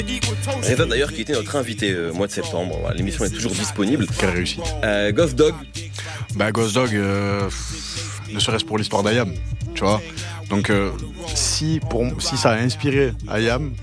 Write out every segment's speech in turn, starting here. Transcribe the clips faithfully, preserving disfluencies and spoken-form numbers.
Reza d'ailleurs qui était notre invité euh, au mois de septembre. Voilà, l'émission est toujours disponible. Quelle réussite. Euh, Ghost Dog. Bah Ghost Dog, euh, ne serait-ce pour l'histoire d'Ayam, tu vois. Donc euh, si, pour, si ça a inspiré Ayam,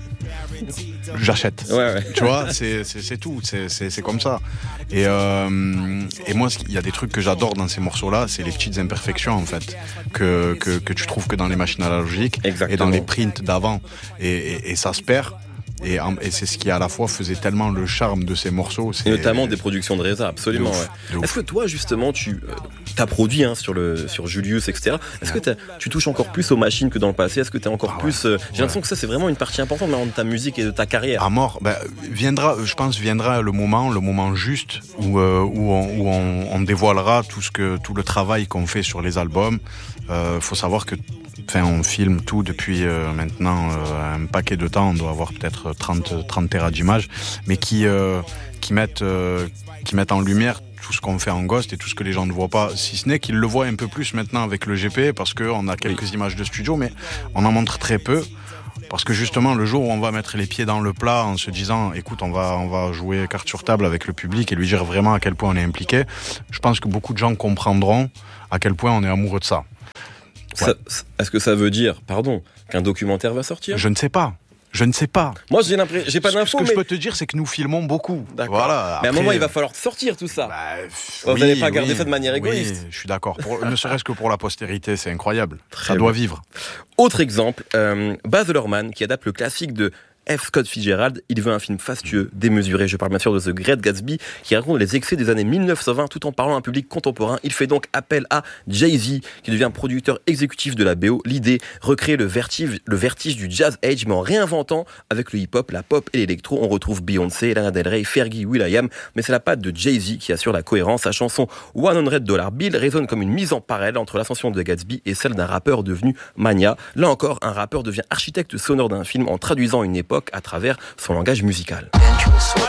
j'achète. Ouais, ouais. Tu vois, c'est, c'est, c'est tout, c'est, c'est, c'est comme ça. Et, euh, et moi, il y a des trucs que j'adore dans ces morceaux-là, c'est les petites imperfections en fait, que, que, que tu trouves que dans les machines analogiques. Exactement. Et dans les prints d'avant. Et, et, et ça se perd. Et, et c'est ce qui à la fois faisait tellement le charme de ces morceaux. C'est... Et notamment des productions de Reza, absolument. Ouf, ouais. Est-ce que toi justement tu euh, t'as produit hein, sur le sur Julius, et cetera. Est-ce que tu touches encore plus aux machines que dans le passé? Est-ce que t'es encore ah, plus euh, ouais. J'ai l'impression que ça c'est vraiment une partie importante de ta musique et de ta carrière. À mort, ben, viendra, je pense viendra le moment, le moment juste où euh, où, on, où on, on dévoilera tout ce que tout le travail qu'on fait sur les albums. Euh, faut savoir que Enfin, on filme tout depuis euh, maintenant euh, un paquet de temps. On doit avoir peut-être trente, trente téras d'images, mais qui, euh, qui, mettent, euh, qui mettent en lumière tout ce qu'on fait en Ghost et tout ce que les gens ne voient pas. Si ce n'est qu'ils le voient un peu plus maintenant avec le G P, parce qu'on a quelques oui. images de studio, mais on en montre très peu. Parce que justement, le jour où on va mettre les pieds dans le plat en se disant, écoute, on va, on va jouer carte sur table avec le public et lui dire vraiment à quel point on est impliqué, je pense que beaucoup de gens comprendront à quel point on est amoureux de ça. Ouais. Ça, est-ce que ça veut dire, pardon, qu'un documentaire va sortir ? Je ne sais pas. Je ne sais pas. Moi, j'ai l'impression, j'ai pas d'infos. Ce que mais... je peux te dire, c'est que nous filmons beaucoup. D'accord. Voilà. Après... Mais à un moment, il va falloir sortir tout ça. Bah, vous oui, n'allez pas garder oui, ça de manière égoïste. Oui, je suis d'accord. Pour, ne serait-ce que pour la postérité, c'est incroyable. Très ça bien. doit vivre. Autre exemple, euh, Baz Luhrmann qui adapte le classique de F. Scott Fitzgerald, il veut un film fastueux, démesuré. Je parle bien sûr de The Great Gatsby, qui raconte les excès des années dix-neuf cent vingt tout en parlant à un public contemporain. Il fait donc appel à Jay-Z, qui devient producteur exécutif de la B O. L'idée, recréer le vertige, le vertige du Jazz Age, mais en réinventant avec le hip-hop, la pop et l'électro. On retrouve Beyoncé, Lana Del Rey, Fergie, will.i.am, mais c'est la patte de Jay-Z qui assure la cohérence. Sa chanson one hundred dollar Bill résonne comme une mise en parallèle entre l'ascension de Gatsby et celle d'un rappeur devenu mania. Là encore, un rappeur devient architecte sonore d'un film en traduisant une époque à travers son langage musical.